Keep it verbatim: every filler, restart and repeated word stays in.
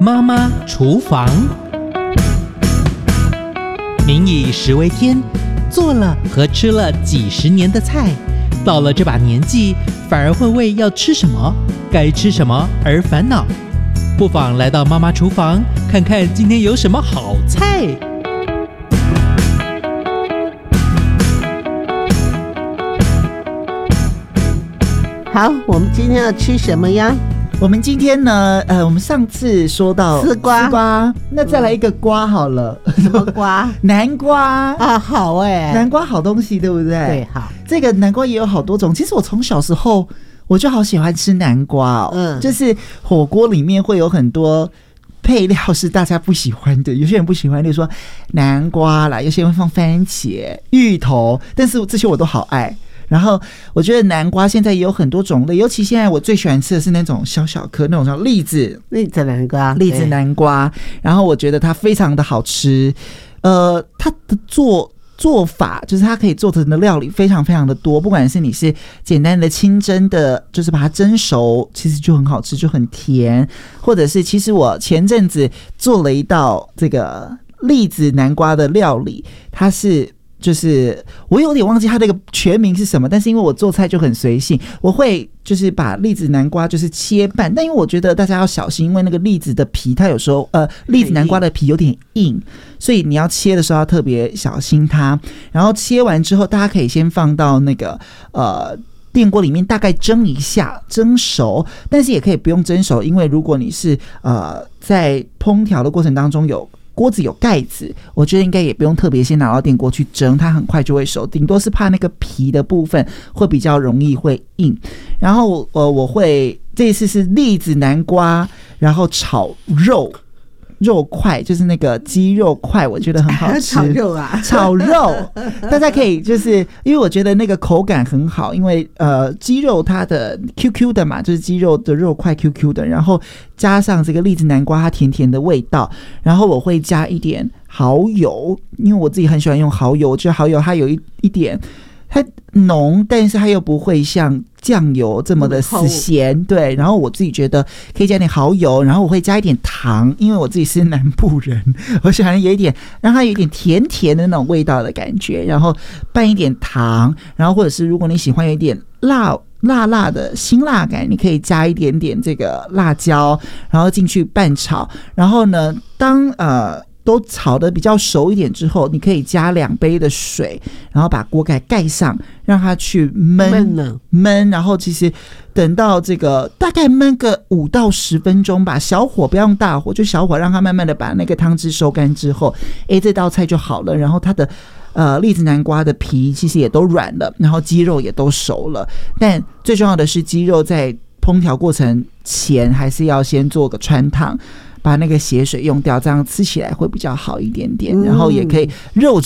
妈妈厨房。民以食为天，做了和吃了几十年的菜，到了这把年纪，反而会为要吃什么、该吃什么而烦恼。不妨来到妈妈厨房，看看今天有什么好菜。 好，我们今天要吃什么呀？ 我们今天呢，呃，我们上次说到丝瓜， 丝瓜，那再来一个瓜好了。 什么瓜？ 南瓜啊，好哎、欸， 南瓜好东西，对不对？ 对，好。 这个南瓜也有好多种。其实我从小时候我就好喜欢吃南瓜哦，嗯，就是火锅里面会有很多配料是大家不喜欢的，有些人不喜欢，例如说南瓜啦，有些人会放番茄、芋头，但是这些我都好爱。然后我觉得南瓜现在也有很多种类，尤其现在我最喜欢吃的是那种小小颗那种叫栗子栗子南瓜， 栗子南瓜。然后我觉得它非常的好吃，呃，它的做做法就是它可以做成的料理非常非常的多，不管是你是简单的清蒸的，就是把它蒸熟，其实就很好吃，就很甜，或者是其实我前阵子做了一道这个栗子南瓜的料理，它是。就是我有点忘记它这个全名是什么，但是因为我做菜就很随性，我会就是把栗子南瓜就是切半，但因为我觉得大家要小心，因为那个栗子的皮它有时候呃栗子南瓜的皮有点硬，所以你要切的时候要特别小心它。然后切完之后，大家可以先放到那个呃电锅里面大概蒸一下，蒸熟，但是也可以不用蒸熟，因为如果你是呃在烹调的过程当中有锅子有盖子，我觉得应该也不用特别先拿到电锅去蒸，它很快就会熟，顶多是怕那个皮的部分会比较容易会硬。然后呃，我会这一次是栗子南瓜，然后炒肉。肉块就是那个鸡肉块，我觉得很好吃。 炒肉啊， 炒肉，大家可以就是因为我觉得那个口感很好，因为呃鸡肉它的 Q Q 的嘛，就是鸡肉的肉块 Q Q 的，然后加上这个栗子南瓜它甜甜的味道，然后我会加一点蚝油，因为我自己很喜欢用蚝油，我觉得蚝油它有一一点它浓，但是它又不会像酱油这么的死咸，对。然后我自己觉得可以加点蚝油，然后我会加一点糖，因为我自己是南部人，我喜欢有一点让它有一点甜甜的那种味道的感觉，然后拌一点糖，然后或者是如果你喜欢有一点辣辣辣的辛辣感，你可以加一点点这个辣椒，然后进去拌炒。然后呢，当呃都炒得比较熟一点之后，你可以加两杯的水，然后把锅盖盖上，让它去焖焖，然后其实等到这个大概焖个五到十分钟吧，小火不要用大火，就小火让它慢慢的把那个汤汁收干之后，哎，这道菜就好了。然后它的呃栗子南瓜的皮其实也都软了，然后鸡肉也都熟了，但最重要的是鸡肉在烹调过程前还是要先做个穿烫。把那个血水用掉，这样吃起来会比较好一点点，然后也可以肉